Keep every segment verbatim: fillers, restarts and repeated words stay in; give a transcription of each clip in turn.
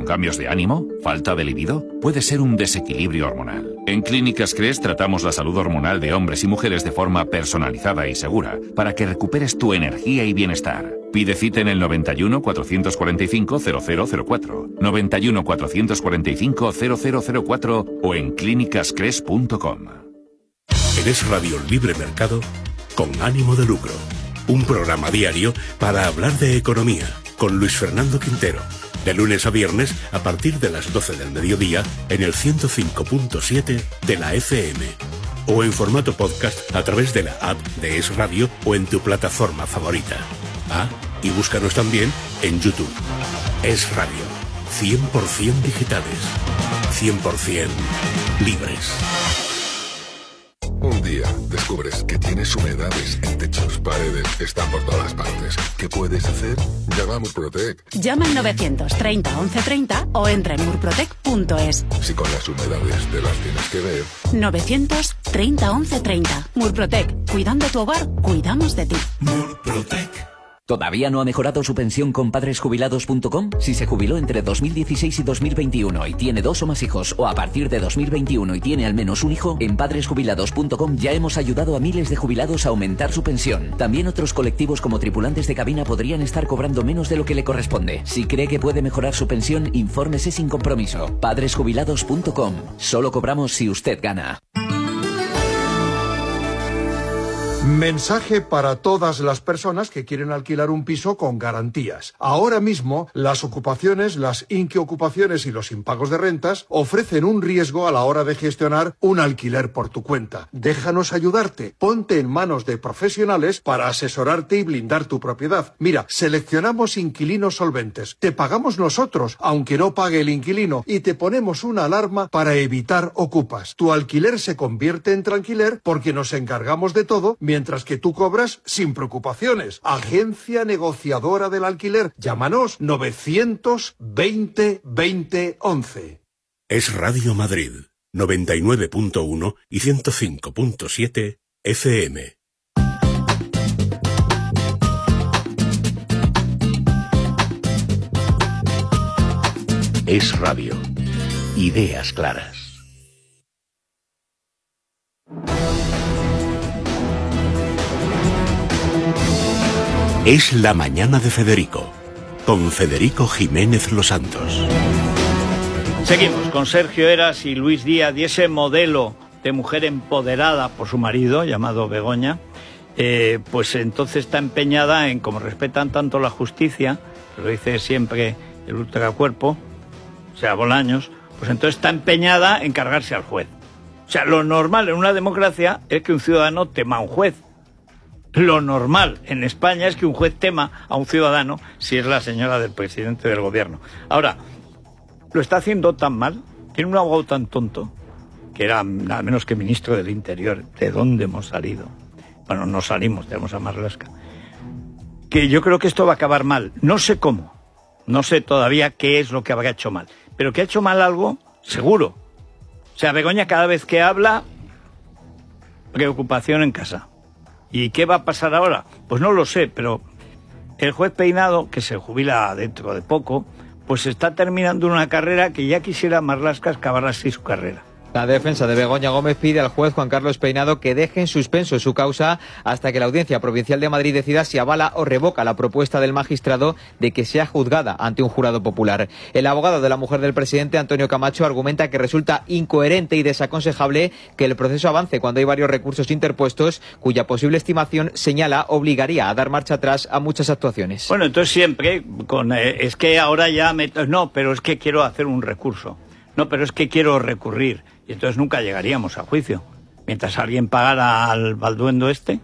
cambios de ánimo? ¿Falta de libido? Puede ser un desequilibrio hormonal. En Clínicas Cres tratamos la salud hormonal de hombres y mujeres de forma personalizada y segura para que recuperes tu energía y bienestar. Pide cita en el noventa y uno, cuatrocientos cuarenta y cinco, cero cero cero cuatro, noventa y uno, cuatrocientos cuarenta y cinco, cero cero cero cuatro o en clínicas cres punto com. Eres Radio Libre Mercado con ánimo de lucro. Un programa diario para hablar de economía con Luis Fernando Quintero. De lunes a viernes a partir de las doce del mediodía en el ciento cinco punto siete de la F M. O en formato podcast a través de la app de Es Radio o en tu plataforma favorita. Ah, y búscanos también en YouTube. Es Radio. cien por ciento digitales. cien por ciento libres. Un día descubres que tienes humedades en techos, paredes, están por todas partes. ¿Qué puedes hacer? Llama a Murprotec. Llama al novecientos treinta once treinta o entra en murprotec punto es. Si con las humedades te las tienes que ver. novecientos treinta once treinta. Murprotec. Cuidando tu hogar, cuidamos de ti. Murprotec. ¿Todavía no ha mejorado su pensión con padres jubilados punto com? Si se jubiló entre dos mil dieciséis y dos mil veintiuno y tiene dos o más hijos, o a partir de dos mil veintiuno y tiene al menos un hijo, en padres jubilados punto com ya hemos ayudado a miles de jubilados a aumentar su pensión. También otros colectivos como tripulantes de cabina podrían estar cobrando menos de lo que le corresponde. Si cree que puede mejorar su pensión, infórmese sin compromiso. padres jubilados punto com. Solo cobramos si usted gana. Mensaje para todas las personas que quieren alquilar un piso con garantías. Ahora mismo, las ocupaciones, las inquiocupaciones y los impagos de rentas ofrecen un riesgo a la hora de gestionar un alquiler por tu cuenta. Déjanos ayudarte. Ponte en manos de profesionales para asesorarte y blindar tu propiedad. Mira, seleccionamos inquilinos solventes. Te pagamos nosotros, aunque no pague el inquilino, y te ponemos una alarma para evitar ocupas. Tu alquiler se convierte en tranquiler porque nos encargamos de todo, mientras que tú cobras sin preocupaciones. Agencia Negociadora del Alquiler. Llámanos novecientos veinte veinte once. Es Radio Madrid, noventa y nueve punto uno y ciento cinco punto siete F M. Es Radio. Ideas claras. Es la mañana de Federico, con Federico Jiménez Los Santos. Seguimos con Sergio Eras y Luis Díaz y ese modelo de mujer empoderada por su marido, llamado Begoña, eh, pues entonces está empeñada en, como respetan tanto la justicia, lo dice siempre el ultracuerpo, o sea, Bolaños, pues entonces está empeñada en cargarse al juez. O sea, lo normal en una democracia es que un ciudadano tema a un juez. Lo normal en España es que un juez tema a un ciudadano si es la señora del presidente del gobierno. Ahora, lo está haciendo tan mal, tiene un abogado tan tonto, que era nada menos que ministro del Interior. ¿De dónde hemos salido? Bueno, no salimos, tenemos a Marlaska. Que yo creo que esto va a acabar mal. No sé cómo, no sé todavía qué es lo que habrá hecho mal, pero que ha hecho mal algo, seguro. O sea, Begoña cada vez que habla, preocupación en casa. ¿Y qué va a pasar ahora? Pues no lo sé, pero el juez Peinado, que se jubila dentro de poco, pues está terminando una carrera que ya quisiera Marlaska acabar así su carrera. La defensa de Begoña Gómez pide al juez Juan Carlos Peinado que deje en suspenso su causa hasta que la Audiencia Provincial de Madrid decida si avala o revoca la propuesta del magistrado de que sea juzgada ante un jurado popular. El abogado de la mujer del presidente, Antonio Camacho, argumenta que resulta incoherente y desaconsejable que el proceso avance cuando hay varios recursos interpuestos cuya posible estimación señala obligaría a dar marcha atrás a muchas actuaciones. Bueno, entonces siempre con eh, es que ahora ya me... No, pero es que quiero hacer un recurso. No, pero es que quiero recurrir. Y entonces nunca llegaríamos a juicio. Mientras alguien pagara al balduendo este.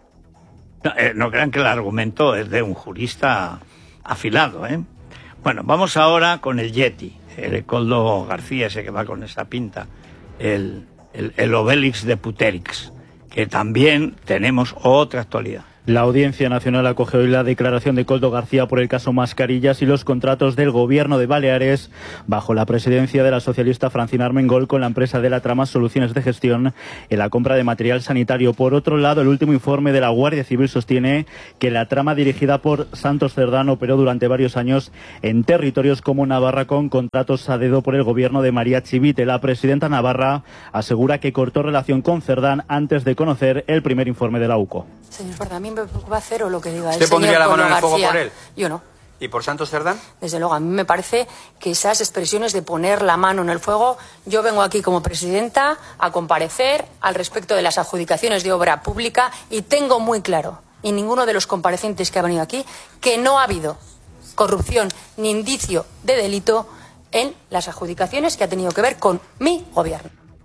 No, eh, no crean que el argumento es de un jurista afilado, ¿eh? Bueno, vamos ahora con el Yeti. El Coldo García, ese que va con esa pinta. El, el, el Obélix de Puterix. Que también tenemos otra actualidad. La Audiencia Nacional acoge hoy la declaración de Koldo García por el caso Mascarillas y los contratos del Gobierno de Baleares bajo la presidencia de la socialista Francina Armengol con la empresa de la trama Soluciones de Gestión en la compra de material sanitario. Por otro lado, el último informe de la Guardia Civil sostiene que la trama dirigida por Santos Cerdán operó durante varios años en territorios como Navarra con contratos a dedo por el Gobierno de María Chivite. La presidenta navarra asegura que cortó relación con Cerdán antes de conocer el primer informe de la U C O. Señor Parda, a mí me preocupa cero lo que diga el ¿Usted señor pondría la mano en el fuego García. por él? Yo no. ¿Y por Santos Cerdán? Desde luego, a mí me parece que esas expresiones de poner la mano en el fuego, yo vengo aquí como presidenta a comparecer al respecto de las adjudicaciones de obra pública y tengo muy claro, y ninguno de los comparecientes que ha venido aquí, que no ha habido corrupción ni indicio de delito en las adjudicaciones que ha tenido que ver con mi gobierno.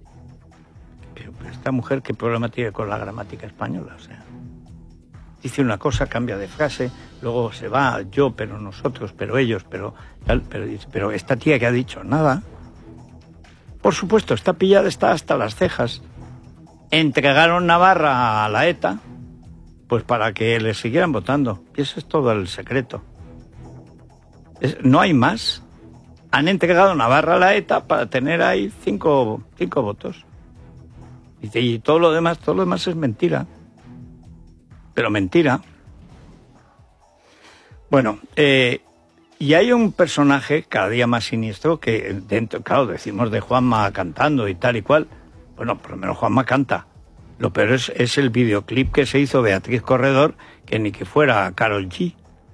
Esta mujer, ¿qué problema tiene con la gramática española? O sea, dice una cosa, cambia de frase, luego se va yo, pero nosotros, pero ellos, pero tal, pero dice, pero esta tía que ha dicho nada. Por supuesto, está pillada, está hasta las cejas. Entregaron Navarra a la ETA, pues para que le siguieran votando. Y ese es todo el secreto. Es, no hay más. Han entregado Navarra a la ETA para tener ahí cinco, cinco votos. Y, y todo lo demás, todo lo demás es mentira. Pero mentira. Bueno, eh, y hay un personaje cada día más siniestro que dentro, claro, decimos de Juanma cantando y tal y cual. Bueno, por lo menos Juanma canta. Lo peor es, es el videoclip que se hizo Beatriz Corredor, que ni que fuera Karol G.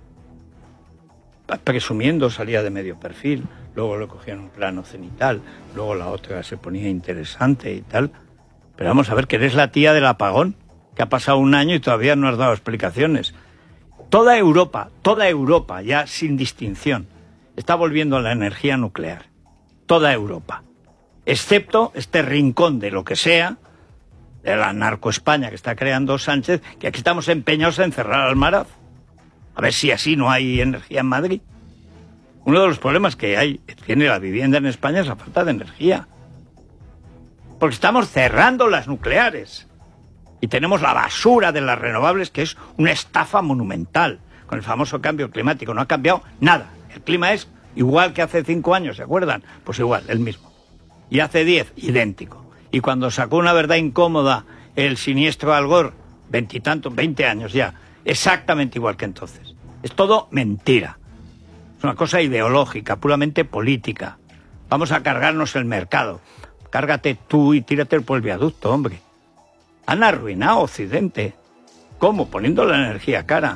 Presumiendo salía de medio perfil, luego le cogían un plano cenital, luego la otra se ponía interesante y tal. Pero vamos a ver, que eres la tía del apagón, que ha pasado un año y todavía no has dado explicaciones. Toda Europa, toda Europa, ya sin distinción, está volviendo a la energía nuclear. Toda Europa. Excepto este rincón de lo que sea, de la narcoespaña que está creando Sánchez, que aquí estamos empeñados en cerrar Almaraz. A ver si así no hay energía en Madrid. Uno de los problemas que hay, tiene la vivienda en España, es la falta de energía. Porque estamos cerrando las nucleares. Y tenemos la basura de las renovables, que es una estafa monumental, con el famoso cambio climático. No ha cambiado nada. El clima es igual que hace cinco años, ¿se acuerdan? Pues igual, el mismo. Y hace diez, idéntico. Y cuando sacó Una verdad incómoda el siniestro Al Gore, veintitantos, veinte años ya, exactamente igual que entonces. Es todo mentira. Es una cosa ideológica, puramente política. Vamos a cargarnos el mercado. Cárgate tú y tírate por el viaducto, hombre. Han arruinado Occidente. ¿Cómo? Poniendo la energía cara.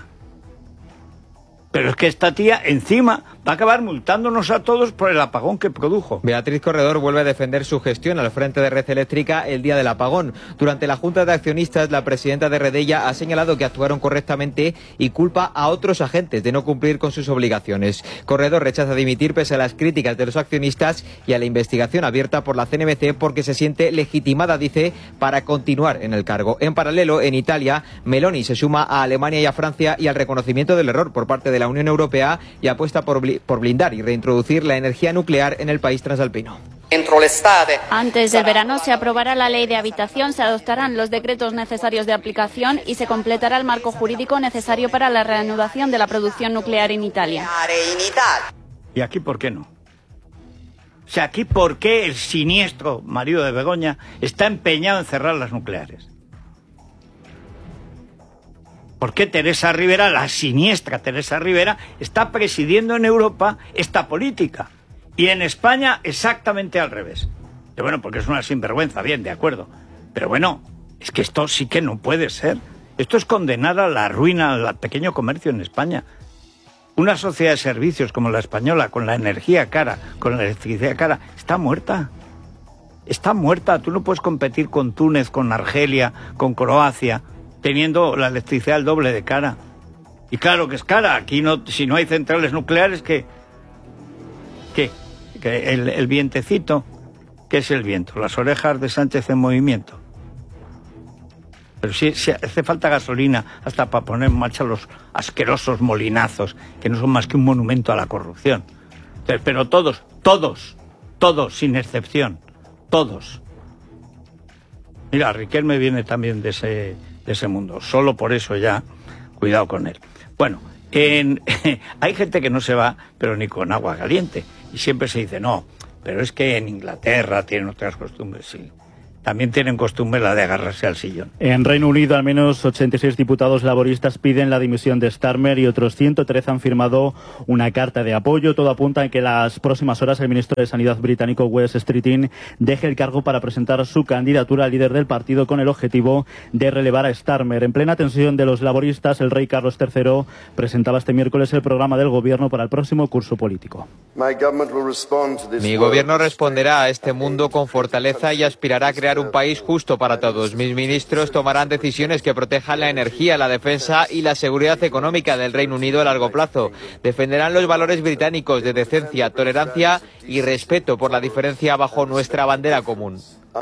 Pero es que esta tía encima va a acabar multándonos a todos por el apagón que produjo. Beatriz Corredor vuelve a defender su gestión al frente de Red Eléctrica el día del apagón. Durante la Junta de Accionistas, la presidenta de Redella ha señalado que actuaron correctamente y culpa a otros agentes de no cumplir con sus obligaciones. Corredor rechaza dimitir pese a las críticas de los accionistas y a la investigación abierta por la C N M C porque se siente legitimada, dice, para continuar en el cargo. En paralelo, en Italia, Meloni se suma a Alemania y a Francia y al reconocimiento del error por parte de la Unión Europea y apuesta por, bli- por blindar y reintroducir la energía nuclear en el país transalpino. Antes del verano se aprobará la ley de habitación, se adoptarán los decretos necesarios de aplicación y se completará el marco jurídico necesario para la reanudación de la producción nuclear en Italia. ¿Y aquí por qué no? O sea, aquí por qué el siniestro marido de Begoña está empeñado en cerrar las nucleares. ¿Por qué Teresa Rivera, la siniestra Teresa Rivera, está presidiendo en Europa esta política? Y en España exactamente al revés. Pero bueno, porque es una sinvergüenza, bien, de acuerdo. Pero bueno, es que esto sí que no puede ser. Esto es condenar a la ruina al pequeño comercio en España. Una sociedad de servicios como la española, con la energía cara, con la electricidad cara, está muerta. Está muerta. Tú no puedes competir con Túnez, con Argelia, con Croacia, teniendo la electricidad el doble de cara. Y claro que es cara. Aquí no, si no hay centrales nucleares, ¿qué? ¿Qué? ¿Qué? El, el vientecito. ¿Qué es el viento? Las orejas de Sánchez en movimiento. Pero sí, sí hace falta gasolina hasta para poner en marcha los asquerosos molinazos, que no son más que un monumento a la corrupción. Entonces, pero todos, todos, todos, sin excepción, todos. Mira, Riquelme viene también de ese... de ese mundo. Solo por eso ya cuidado con él. Bueno, en, hay gente que no se va, pero ni con agua caliente. Y siempre se dice, no, pero es que en Inglaterra tienen otras costumbres, sí. También tienen costumbre la de agarrarse al sillón. En Reino Unido, al menos ochenta y seis diputados laboristas piden la dimisión de Starmer y otros ciento trece han firmado una carta de apoyo. Todo apunta en que en las próximas horas el ministro de Sanidad británico, Wes Streeting, deje el cargo para presentar su candidatura al líder del partido con el objetivo de relevar a Starmer. En plena tensión de los laboristas, el rey Carlos tercero presentaba este miércoles el programa del gobierno para el próximo curso político. Mi gobierno responderá a este mundo con fortaleza y aspirará a crear un país justo para todos. Mis ministros tomarán decisiones que protejan la energía, la defensa y la seguridad económica del Reino Unido a largo plazo. Defenderán los valores británicos de decencia, tolerancia y respeto por la diferencia bajo nuestra bandera común.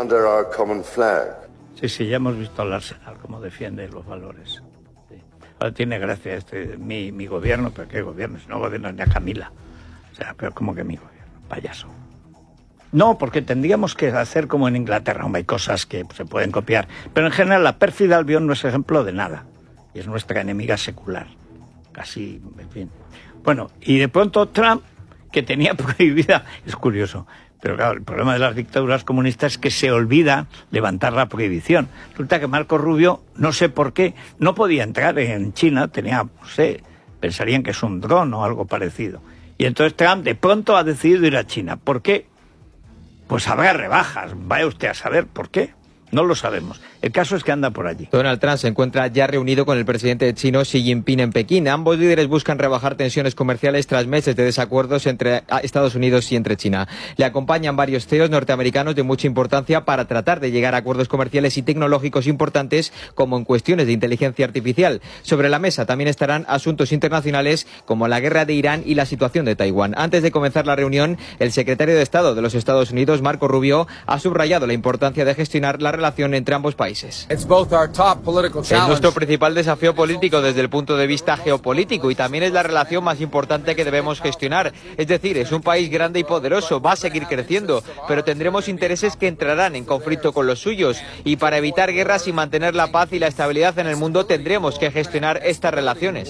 Sí, sí, ya hemos visto al Arsenal cómo defiende los valores. Sí. Ahora tiene gracia este mi, mi gobierno, pero ¿qué gobierno? Si no gobierna ni a Camila. O sea, pero ¿cómo que mi gobierno? Payaso. No, porque tendríamos que hacer como en Inglaterra, hombre, hay cosas que se pueden copiar. Pero en general la pérfida Albión no es ejemplo de nada. Y es nuestra enemiga secular. Casi, en fin. Bueno, y de pronto Trump, que tenía prohibida, es curioso, pero claro, el problema de las dictaduras comunistas es que se olvida levantar la prohibición. Resulta que Marco Rubio, no sé por qué, no podía entrar en China, tenía, no sé, pensarían que es un dron o algo parecido. Y entonces Trump de pronto ha decidido ir a China. ¿Por qué? Pues habrá rebajas, vaya usted a saber por qué. No lo sabemos. El caso es que anda por allí. Donald Trump se encuentra ya reunido con el presidente chino Xi Jinping en Pekín. Ambos líderes buscan rebajar tensiones comerciales tras meses de desacuerdos entre Estados Unidos y entre China. Le acompañan varios C E Os norteamericanos de mucha importancia para tratar de llegar a acuerdos comerciales y tecnológicos importantes, como en cuestiones de inteligencia artificial. Sobre la mesa también estarán asuntos internacionales como la guerra de Irán y la situación de Taiwán. Antes de comenzar la reunión, el secretario de Estado de los Estados Unidos, Marco Rubio, ha subrayado la importancia de gestionar la relación entre ambos países. Es nuestro principal desafío político desde el punto de vista geopolítico y también es la relación más importante que debemos gestionar. Es decir, es un país grande y poderoso, va a seguir creciendo, pero tendremos intereses que entrarán en conflicto con los suyos y para evitar guerras y mantener la paz y la estabilidad en el mundo tendremos que gestionar estas relaciones.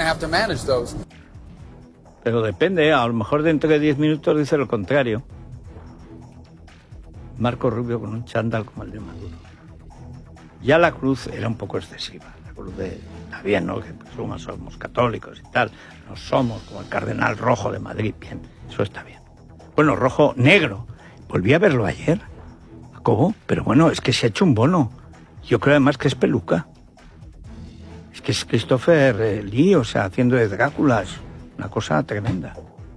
Pero depende, a lo mejor dentro de diez minutos dice lo contrario. Marco Rubio con un chándal como el de Maduro. Ya la cruz era un poco excesiva. La cruz de, está bien, ¿no? Que somos, somos católicos y tal. No somos como el cardenal rojo de Madrid. Bien, eso está bien. Bueno, rojo, negro. Volví a verlo ayer. ¿Cómo? Pero bueno, es que se ha hecho un bono. Yo creo además que es peluca. Es que es Christopher eh, Lee, o sea, haciendo de Drácula. Es una cosa tremenda.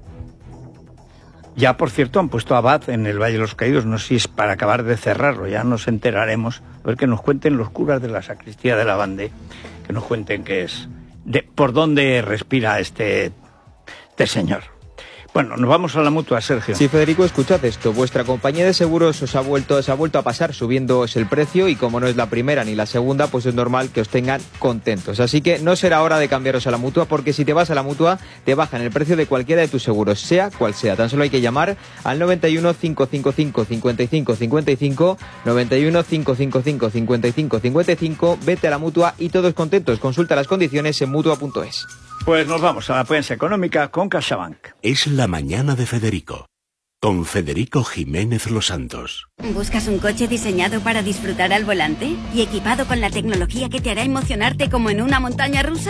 Ya, por cierto, han puesto a Abad en el Valle de los Caídos, no sé si es para acabar de cerrarlo, ya nos enteraremos, a ver que nos cuenten los curas de la sacristía de la Bande, que nos cuenten qué es, de, por dónde respira este, este señor. Bueno, nos vamos a la mutua, Sergio. Sí, Federico, escuchad esto. Vuestra compañía de seguros os ha vuelto, os ha vuelto a pasar subiéndoos el precio y como no es la primera ni la segunda, pues es normal que os tengan contentos. Así que no será hora de cambiaros a la mutua porque si te vas a la mutua te bajan el precio de cualquiera de tus seguros, sea cual sea. Tan solo hay que llamar al noventa y uno, cinco cinco cinco, cincuenta y cinco cincuenta y cinco, noventa y uno, cinco cinco cinco, cincuenta y cinco cincuenta y cinco, vete a la mutua y todos contentos. Consulta las condiciones en mutua punto es. Pues nos vamos a la prensa económica con CaixaBank. Es la mañana de Federico, con Federico Jiménez Los Santos. ¿Buscas un coche diseñado para disfrutar al volante y equipado con la tecnología que te hará emocionarte como en una montaña rusa?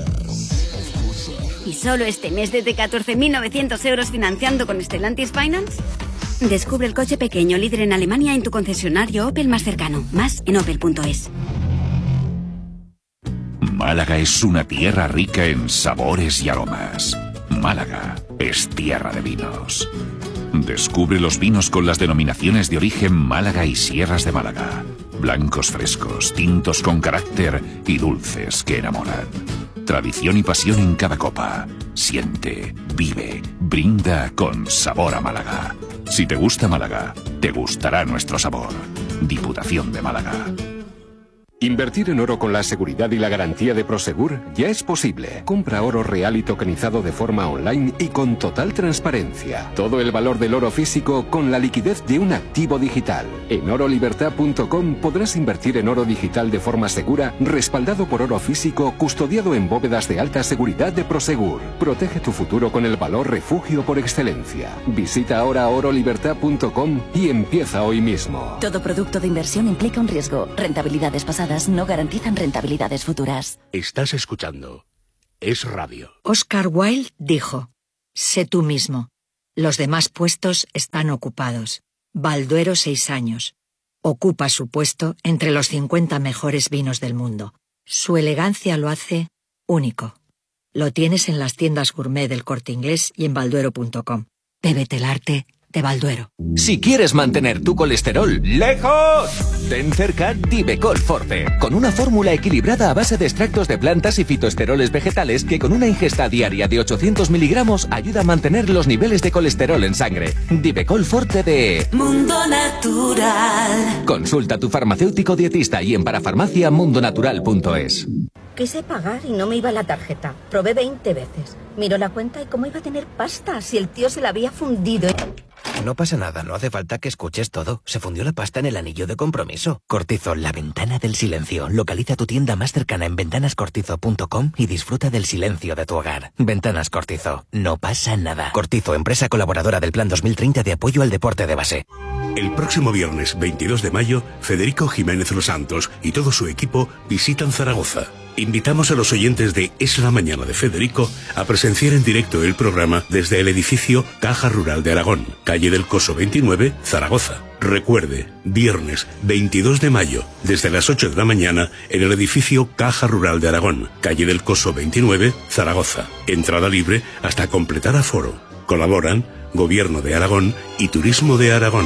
¿Y solo este mes desde catorce mil novecientos euros financiando con Stellantis Finance? Descubre el coche pequeño líder en Alemania en tu concesionario Opel más cercano. Más en opel punto es. Málaga es una tierra rica en sabores y aromas. Málaga es tierra de vinos. Descubre los vinos con las denominaciones de origen Málaga y Sierras de Málaga. Blancos frescos, tintos con carácter y dulces que enamoran. Tradición y pasión en cada copa. Siente, vive, brinda con sabor a Málaga. Si te gusta Málaga, te gustará nuestro sabor. Diputación de Málaga. Invertir en oro con la seguridad y la garantía de Prosegur ya es posible. Compra oro real y tokenizado de forma online y con total transparencia. Todo el valor del oro físico con la liquidez de un activo digital. En oro libertad punto com podrás invertir en oro digital de forma segura, respaldado por oro físico, custodiado en bóvedas de alta seguridad de Prosegur. Protege tu futuro con el valor refugio por excelencia. Visita ahora oro libertad punto com y empieza hoy mismo. Todo producto de inversión implica un riesgo. Rentabilidades pasadas no garantizan rentabilidades futuras. Estás escuchando Es Radio. Oscar Wilde dijo: sé tú mismo. Los demás puestos están ocupados. Balduero seis años. Ocupa su puesto entre los cincuenta mejores vinos del mundo. Su elegancia lo hace único. Lo tienes en las tiendas gourmet del Corte Inglés y en balduero punto com. Bébete el arte de Balduero. Si quieres mantener tu colesterol lejos, ten cerca Divecol Forte, con una fórmula equilibrada a base de extractos de plantas y fitoesteroles vegetales que con una ingesta diaria de ochocientos miligramos ayuda a mantener los niveles de colesterol en sangre. Divecol Forte de Mundo Natural. Consulta a tu farmacéutico dietista y en parafarmacia mundo natural punto es. Quise pagar y no me iba la tarjeta. Probé veinte veces. Miró la cuenta y cómo iba a tener pasta si el tío se la había fundido. No pasa nada, no hace falta que escuches todo. Se fundió la pasta en el anillo de compromiso. Cortizo, la ventana del silencio. Localiza tu tienda más cercana en ventanas cortizo punto com y disfruta del silencio de tu hogar. Ventanas Cortizo, no pasa nada. Cortizo, empresa colaboradora del Plan dos mil treinta de apoyo al deporte de base. El próximo viernes veintidós de mayo, Federico Jiménez Los Santos y todo su equipo visitan Zaragoza. Invitamos a los oyentes de Es la Mañana de Federico a presenciar en directo el programa desde el edificio Caja Rural de Aragón, calle del Coso veintinueve, Zaragoza. Recuerde, viernes veintidós de mayo, desde las ocho de la mañana, en el edificio Caja Rural de Aragón, calle del Coso veintinueve, Zaragoza. Entrada libre hasta completar aforo. Colaboran Gobierno de Aragón y Turismo de Aragón.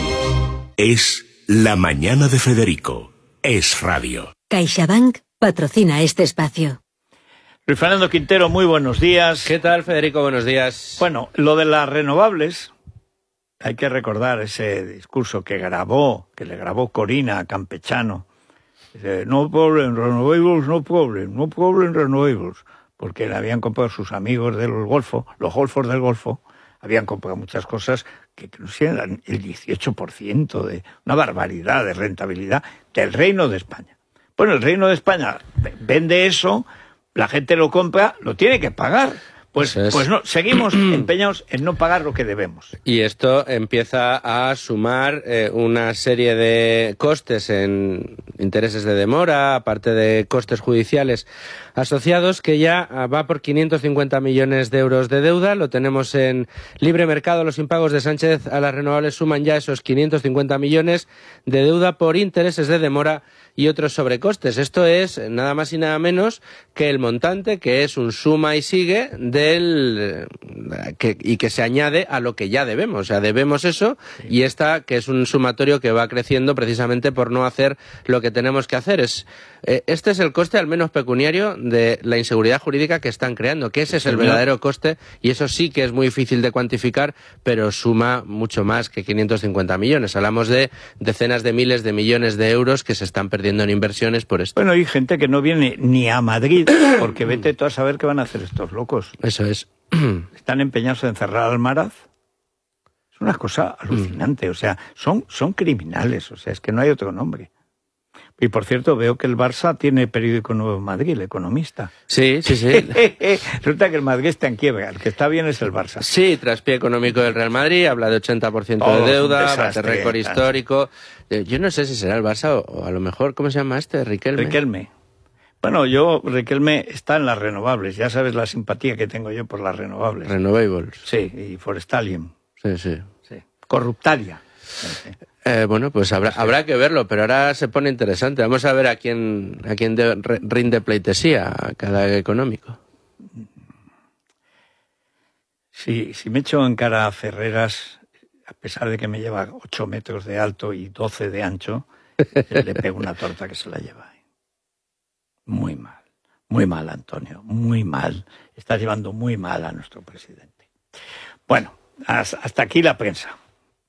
Es La Mañana de Federico. Es Radio. CaixaBank patrocina este espacio. Luis Fernando Quintero, muy buenos días. ¿Qué tal, Federico? Buenos días. Bueno, lo de las renovables, hay que recordar ese discurso que grabó, que le grabó Corina a Campechano. Dice, no problem, renovables, no problem, no problem, renovables. Porque le habían comprado sus amigos del Golfo, los golfos del Golfo, habían comprado muchas cosas que eran el dieciocho por ciento de una barbaridad de rentabilidad del Reino de España. Bueno, el Reino de España vende eso, la gente lo compra, lo tiene que pagar. Pues, pues no, seguimos empeñados en no pagar lo que debemos. Y esto empieza a sumar eh, una serie de costes en intereses de demora, aparte de costes judiciales asociados, que ya va por quinientos cincuenta millones de euros de deuda. Lo tenemos en libre mercado. Los impagos de Sánchez a las renovables suman ya esos quinientos cincuenta millones de deuda por intereses de demora y otros sobrecostes. Esto es nada más y nada menos que el montante, que es un suma y sigue del que, y que se añade a lo que ya debemos. O sea, debemos eso, sí. Y esta, que es un sumatorio que va creciendo precisamente por no hacer lo que tenemos que hacer. Es eh, este es el coste, al menos pecuniario, de la inseguridad jurídica que están creando, que ese es el verdadero coste, y eso sí que es muy difícil de cuantificar, pero suma mucho más que quinientos cincuenta millones. Hablamos de decenas de miles de millones de euros que se están perdiendo en inversiones por esto. Bueno, hay gente que no viene ni a Madrid, porque vete tú a saber qué van a hacer estos locos. Eso es. Están empeñados en cerrar Almaraz. Es una cosa alucinante, o sea, son, son criminales, o sea, es que no hay otro nombre. Y por cierto, veo que el Barça tiene periódico nuevo en Madrid, El Economista. Sí, sí, sí. Resulta que el Madrid está en quiebra, el que está bien es el Barça. Sí, traspié económico del Real Madrid, habla de ochenta por ciento oh, de deuda, bate desastre, récord histórico. Yo no sé si será el Barça o, o a lo mejor, ¿cómo se llama este? Riquelme. Riquelme. Bueno, yo, Riquelme está en las renovables, ya sabes la simpatía que tengo yo por las renovables. Renovables. Sí, y Forestalium. Sí, sí. Sí. Corruptalia. Sí, sí. Eh, bueno, pues habrá, habrá que verlo, pero ahora se pone interesante. Vamos a ver a quién, a quién de, rinde pleitesía a cada económico. Sí, si me echo en cara a Ferreras, a pesar de que me lleva ocho metros de alto y doce de ancho, le pego una torta que se la lleva. Muy mal, muy mal, Antonio, muy mal. Estás llevando muy mal a nuestro presidente. Bueno, hasta aquí la prensa.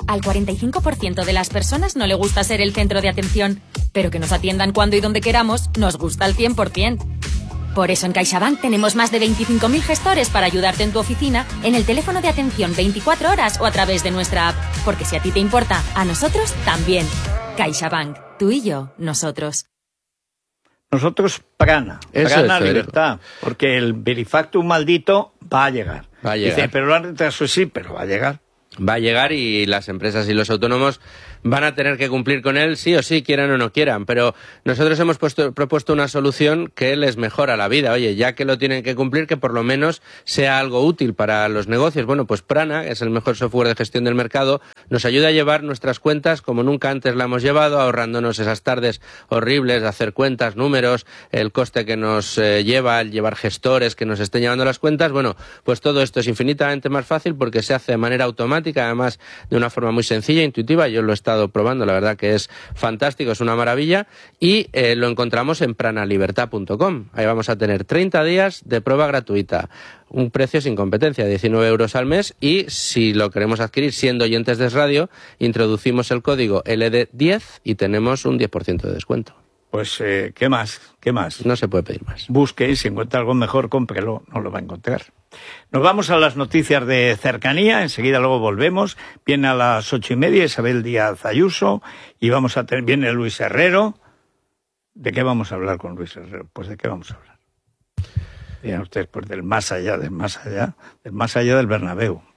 Al cuarenta y cinco por ciento de las personas no le gusta ser el centro de atención, pero que nos atiendan cuando y donde queramos nos gusta al cien por ciento. Por eso en CaixaBank tenemos más de veinticinco mil gestores para ayudarte en tu oficina, en el teléfono de atención veinticuatro horas o a través de nuestra app. Porque si a ti te importa, a nosotros también. CaixaBank, tú y yo, nosotros. Nosotros, Prana, Prana Libertad, porque el Verifactum maldito va a llegar. Va a llegar. Dice, pero lo han retrasado, sí, pero va a llegar. Va a llegar y las empresas y los autónomos van a tener que cumplir con él sí o sí, quieran o no quieran, pero nosotros hemos puesto, propuesto una solución que les mejora la vida. Oye, ya que lo tienen que cumplir, que por lo menos sea algo útil para los negocios. Bueno, pues Prana, que es el mejor software de gestión del mercado, nos ayuda a llevar nuestras cuentas como nunca antes la hemos llevado, ahorrándonos esas tardes horribles de hacer cuentas, números, el coste que nos eh, lleva el llevar gestores que nos estén llevando las cuentas. Bueno, pues todo esto es infinitamente más fácil porque se hace de manera automática, además de una forma muy sencilla e intuitiva. Yo lo he estado probando, la verdad que es fantástico, es una maravilla, y eh, lo encontramos en pranalibertad punto com. Ahí vamos a tener treinta días de prueba gratuita, un precio sin competencia, diecinueve euros al mes, y si lo queremos adquirir siendo oyentes de Radio, introducimos el código L D diez y tenemos un diez por ciento de descuento. Pues, eh, ¿qué más? ¿Qué más? No se puede pedir más. Busque y si encuentra algo mejor, cómprelo, no lo va a encontrar. Nos vamos a las noticias de cercanía, enseguida luego volvemos. Viene a las ocho y media Isabel Díaz Ayuso y vamos a tener, viene Luis Herrero. ¿De qué vamos a hablar con Luis Herrero? Pues ¿de qué vamos a hablar? Digan ustedes, pues del más allá, del más allá, del más allá del Bernabéu.